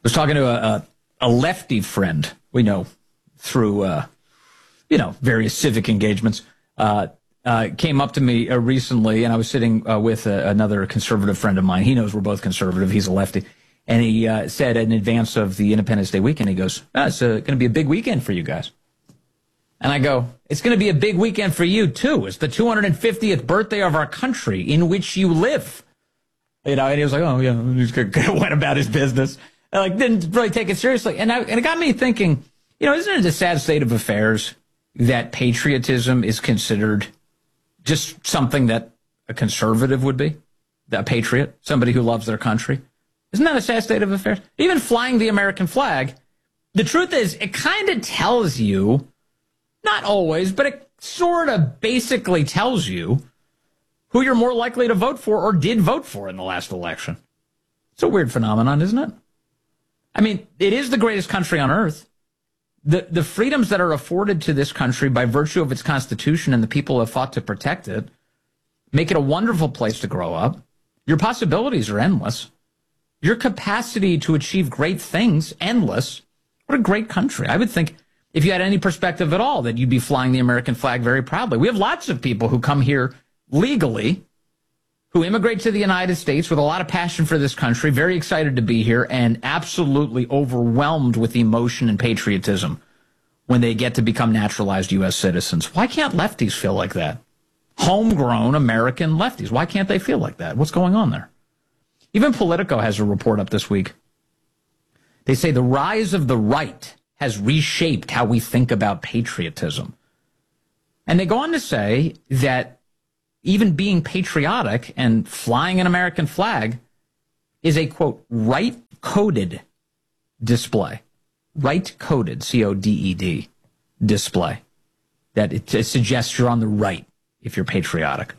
was talking to a lefty friend we know through, various civic engagements. Came up to me recently, and I was sitting with another conservative friend of mine. He knows we're both conservative. He's a lefty. And he said in advance of the Independence Day weekend, he goes, it's going to be a big weekend for you guys. And I go, it's going to be a big weekend for you, too. It's the 250th birthday of our country in which you live. And he was like, oh, yeah, he just went about his business. And didn't really take it seriously. And it got me thinking, isn't it a sad state of affairs that patriotism is considered just something that a conservative would be? A patriot, somebody who loves their country. Isn't that a sad state of affairs? Even flying the American flag, the truth is, it kind of tells you, not always, but it sort of basically tells you who you're more likely to vote for or did vote for in the last election. It's a weird phenomenon, isn't it? I mean, it is the greatest country on earth. The freedoms that are afforded to this country by virtue of its Constitution and the people who have fought to protect it make it a wonderful place to grow up. Your possibilities are endless. Your capacity to achieve great things, endless. What a great country. I would think if you had any perspective at all that you'd be flying the American flag very proudly. We have lots of people who come here legally, who immigrate to the United States with a lot of passion for this country, very excited to be here, and absolutely overwhelmed with emotion and patriotism when they get to become naturalized U.S. citizens. Why can't lefties feel like that? Homegrown American lefties. Why can't they feel like that? What's going on there? Even Politico has a report up this week. They say the rise of the right has reshaped how we think about patriotism. And they go on to say that even being patriotic and flying an American flag is a, quote, right-coded display. Right-coded, C-O-D-E-D, display. That it suggests you're on the right if you're patriotic.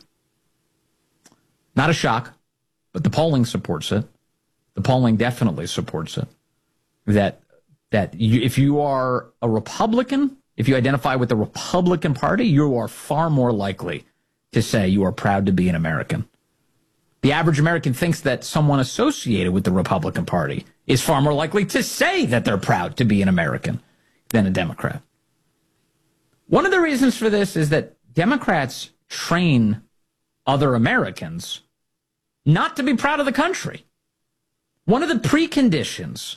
Not a shock, but the polling supports it. The polling definitely supports it. That if you are a Republican, if you identify with the Republican Party, you are far more likely to say you are proud to be an American. The average American thinks that someone associated with the Republican Party is far more likely to say that they're proud to be an American than a Democrat. One of the reasons for this is that Democrats train other Americans not to be proud of the country. One of the preconditions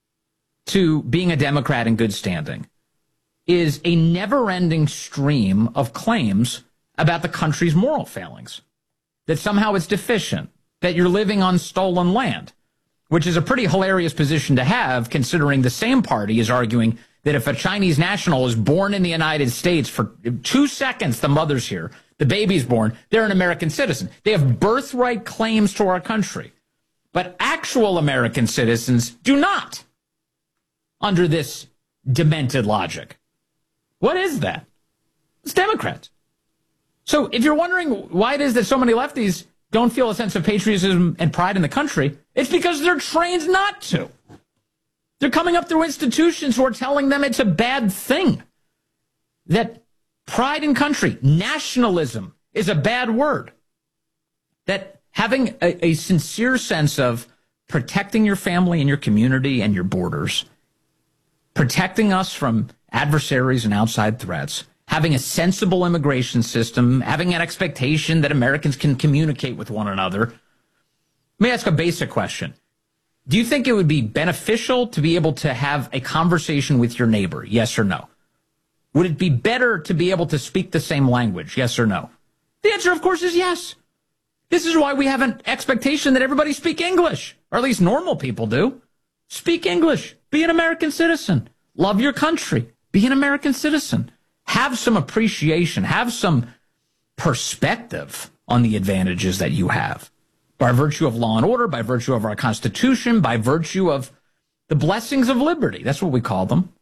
to being a Democrat in good standing is a never-ending stream of claims about the country's moral failings, that somehow it's deficient, that you're living on stolen land, which is a pretty hilarious position to have, considering the same party is arguing that if a Chinese national is born in the United States for 2 seconds, the mother's here, the baby's born, they're an American citizen. They have birthright claims to our country. But actual American citizens do not, under this demented logic. What is that? It's Democrats. So if you're wondering why it is that so many lefties don't feel a sense of patriotism and pride in the country, it's because they're trained not to. They're coming up through institutions who are telling them it's a bad thing. That pride in country, nationalism, is a bad word. That having a sincere sense of protecting your family and your community and your borders, protecting us from adversaries and outside threats, having a sensible immigration system, having an expectation that Americans can communicate with one another. Let me ask a basic question. Do you think it would be beneficial to be able to have a conversation with your neighbor? Yes or no? Would it be better to be able to speak the same language? Yes or no? The answer, of course, is yes. This is why we have an expectation that everybody speak English, or at least normal people do. Speak English. Be an American citizen. Love your country. Be an American citizen. Have some appreciation. Have some perspective on the advantages that you have by virtue of law and order, by virtue of our Constitution, by virtue of the blessings of liberty. That's what we call them.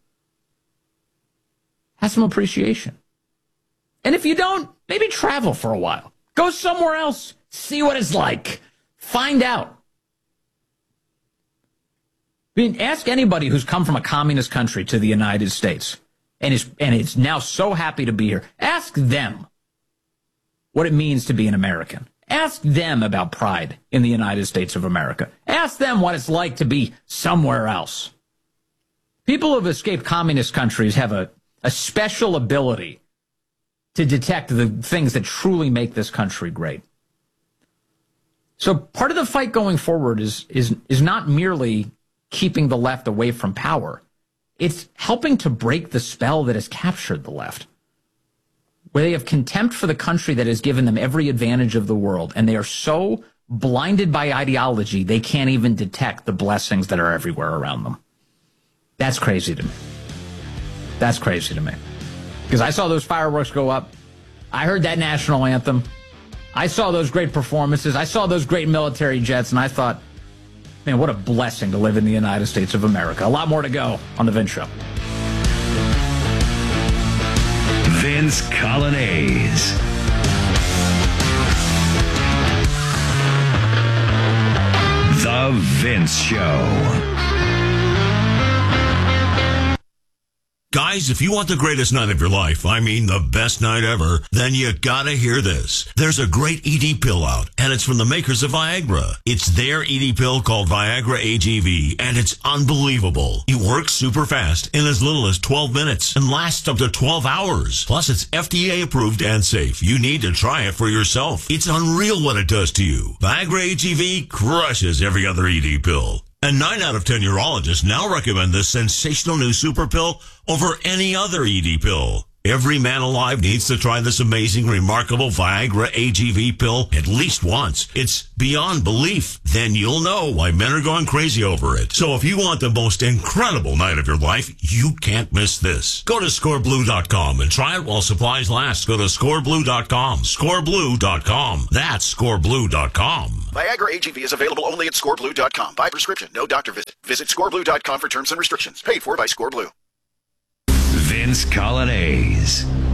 Have some appreciation. And if you don't, maybe travel for a while. Go somewhere else. See what it's like. Find out. I mean, ask anybody who's come from a communist country to the United States and is now so happy to be here. Ask them what it means to be an American. Ask them about pride in the United States of America. Ask them what it's like to be somewhere else. People who have escaped communist countries have a special ability to detect the things that truly make this country great. So part of the fight going forward is not merely keeping the left away from power. It's helping to break the spell that has captured the left, where they have contempt for the country that has given them every advantage of the world, and they are so blinded by ideology they can't even detect the blessings that are everywhere around them. That's crazy to me. That's crazy to me. Because I saw those fireworks go up. I heard that national anthem. I saw those great performances. I saw those great military jets, and I thought, man, what a blessing to live in the United States of America. A lot more to go on The Vince Show. Vince Coglianese. The Vince Show. Guys, if you want the greatest night of your life, I mean the best night ever, then you gotta hear this. There's a great ED pill out, and it's from the makers of Viagra. It's their ED pill called Viagra AGV, and it's unbelievable. It works super fast in as little as 12 minutes and lasts up to 12 hours. Plus, it's FDA approved and safe. You need to try it for yourself. It's unreal what it does to you. Viagra AGV crushes every other ED pill. And 9 out of 10 urologists now recommend this sensational new super pill over any other ED pill. Every man alive needs to try this amazing, remarkable Viagra AGV pill at least once. It's beyond belief. Then you'll know why men are going crazy over it. So if you want the most incredible night of your life, you can't miss this. Go to scoreblue.com and try it while supplies last. Go to scoreblue.com. Scoreblue.com. That's scoreblue.com. Viagra AGV is available only at scoreblue.com. By prescription, no doctor visit. Visit scoreblue.com for terms and restrictions. Paid for by Scoreblue. Vince Coglianese.